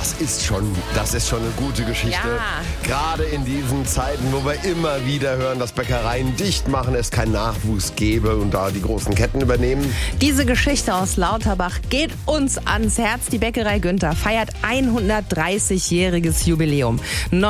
Das ist schon eine gute Geschichte. Ja. Gerade in diesen Zeiten, wo wir immer wieder hören, dass Bäckereien dicht machen, es keinen Nachwuchs gäbe und da die großen Ketten übernehmen. Diese Geschichte aus Lauterbach geht uns ans Herz. Die Bäckerei Günther feiert 130-jähriges Jubiläum.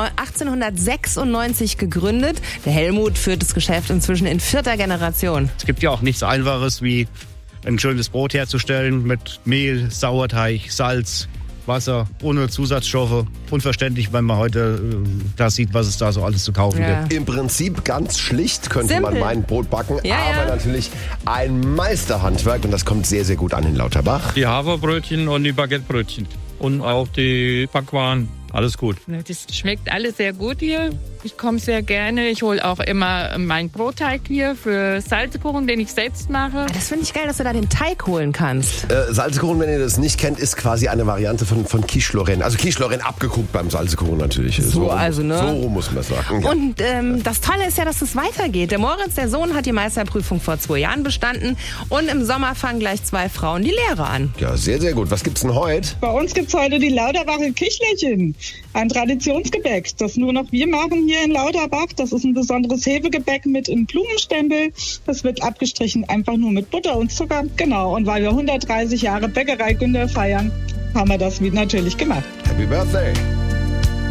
1896 gegründet. Der Helmut führt das Geschäft inzwischen in 4. Generation. Es gibt ja auch nichts Einfaches wie ein schönes Brot herzustellen mit Mehl, Sauerteig, Salz, Wasser, ohne Zusatzstoffe. Unverständlich, wenn man heute da sieht, was es da so alles zu kaufen gibt. Im Prinzip ganz schlicht könnte Simpel. man meinen, Brot backen, Ja, aber ja. natürlich ein Meisterhandwerk und das kommt sehr, sehr gut an in Lauterbach. Die Haferbrötchen und die Baguettebrötchen und auch die Backwaren. Alles gut. Das schmeckt alles sehr gut hier. Ich komme sehr gerne. Ich hole auch immer meinen Brotteig hier für Salzkuchen, den ich selbst mache. Das finde ich geil, dass du da den Teig holen kannst. Salzkuchen, wenn ihr das nicht kennt, ist quasi eine Variante von Quiche Lorraine. Also Quiche Lorraine abgeguckt beim Salzkuchen natürlich. So rum muss man sagen. Ja. Und das Tolle ist ja, dass es weitergeht. Der Moritz, der Sohn, hat die Meisterprüfung vor 2 Jahren bestanden. Und im Sommer fangen gleich 2 Frauen die Lehre an. Ja, sehr, sehr gut. Was gibt's denn heute? Bei uns gibt's heute die Lauterbacher Kichlerchen. Ein Traditionsgebäck, das nur noch wir machen hier in Lauterbach. Das ist ein besonderes Hefegebäck mit einem Blumenstempel. Das wird abgestrichen einfach nur mit Butter und Zucker. Genau, und weil wir 130 Jahre Bäckerei Günther feiern, haben wir das natürlich gemacht. Happy Birthday!